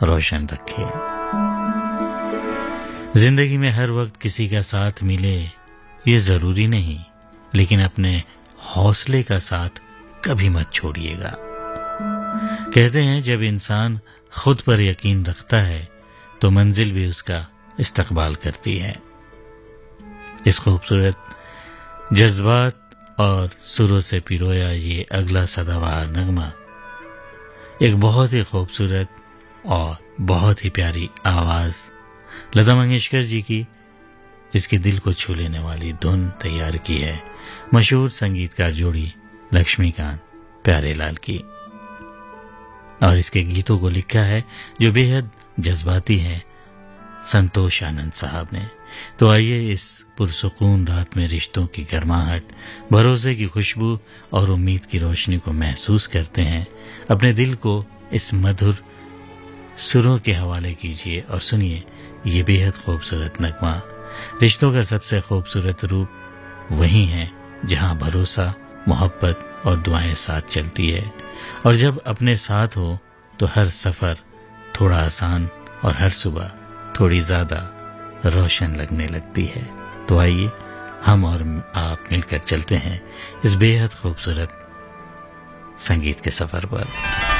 रोशन रखे। जिंदगी में हर वक्त किसी का साथ मिले ये जरूरी नहीं, लेकिन अपने हौसले का साथ कभी मत छोड़िएगा। कहते हैं जब इंसान खुद पर यकीन रखता है तो मंजिल भी उसका इस्तकबाल करती है। इस खूबसूरत जज्बात और सुरों से पिरोया ये अगला सदाबहार नगमा एक बहुत ही खूबसूरत और बहुत ही प्यारी आवाज लता मंगेशकर जी की, इसके दिल को छू लेने वाली धुन तैयार की है मशहूर संगीतकार जोड़ी लक्ष्मीकांत प्यारेलाल की, और इसके गीतों को लिखा है जो बेहद जज्बाती है संतोष आनंद साहब ने। तो आइए इस पुरसुकून रात में रिश्तों की गर्माहट, भरोसे की खुशबू और उम्मीद की रोशनी को महसूस करते हैं। अपने दिल को इस मधुर सुरों के हवाले कीजिए और सुनिए ये बेहद खूबसूरत नगमा। रिश्तों का सबसे खूबसूरत रूप वही है जहां भरोसा, मोहब्बत और दुआएं साथ चलती है, और जब अपने साथ हो तो हर सफर थोड़ा आसान और हर सुबह थोड़ी ज्यादा रोशन लगने लगती है। तो आइए हम और आप मिलकर चलते हैं इस बेहद खूबसूरत संगीत के सफर पर।